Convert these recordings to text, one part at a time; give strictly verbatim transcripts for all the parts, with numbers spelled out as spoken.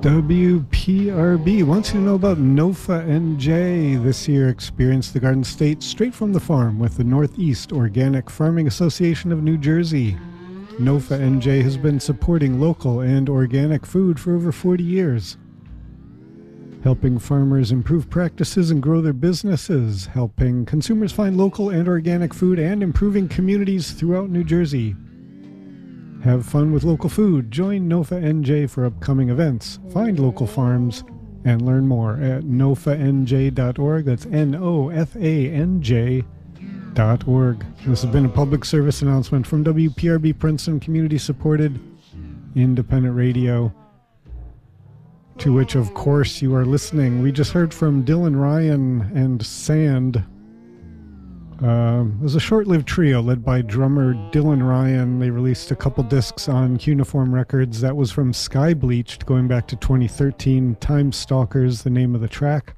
W P R B wants you to know about Nofa N J. This year, experience the Garden State straight from the farm with the Northeast Organic Farming Association of New Jersey. Nofa N J has been supporting local and organic food for over forty years, helping farmers improve practices and grow their businesses, helping consumers find local and organic food, and improving communities throughout New Jersey. Have fun with local food. Join Nofa N J for upcoming events. Find local farms and learn more at nofa n j dot org. That's N O F A N J dot org. This has been a public service announcement from W P R B Princeton, community-supported independent radio, to which, of course, you are listening. We just heard from Dylan Ryan and Sand. Uh, it was a short-lived trio led by drummer Dylan Ryan. They released a couple discs on Cuneiform Records. That was from Sky Bleached, going back to twenty thirteen. Time Stalkers, the name of the track.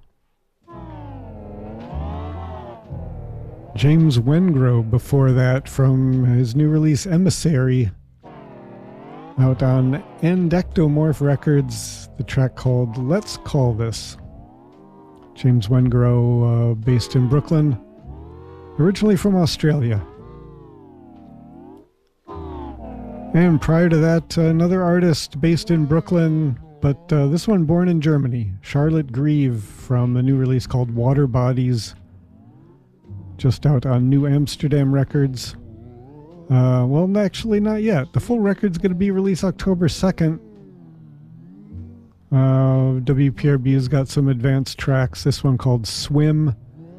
James Wengrow before that, from his new release Emissary, out on Endectomorph Records, the track called Let's Call This. James Wengrow, uh, based in Brooklyn, originally from Australia. And prior to that, another artist based in Brooklyn, but uh, this one born in Germany, Charlotte Grieve, from a new release called Water Bodies, just out on New Amsterdam Records. Uh, well, actually not yet. The full record's going to be released October second. Uh, W P R B has got some advanced tracks. This one called Swim.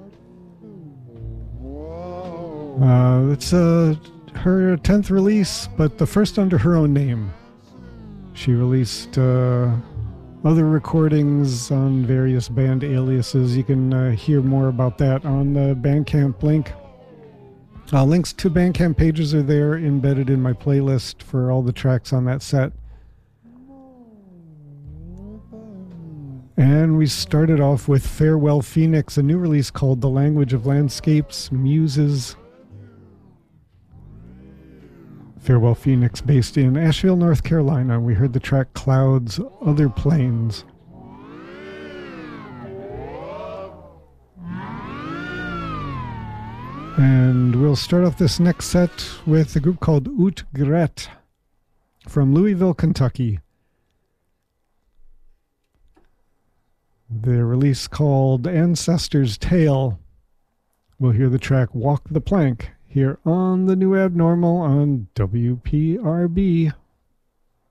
Uh, it's uh, her tenth release, but the first under her own name. She released uh, other recordings on various band aliases. You can uh, hear more about that on the Bandcamp link. Uh, links to Bandcamp pages are there embedded in my playlist for all the tracks on that set. And we started off with Farewell Phoenix, a new release called The Language of Landscapes, Muses. Farewell Phoenix, based in Asheville, North Carolina. We heard the track Clouds, Other Planes. And we'll start off this next set with a group called Ut Gret from Louisville, Kentucky. Their release called Ancestor's Tale. We'll hear the track Walk the Plank here on The New Abnormal on W P R B.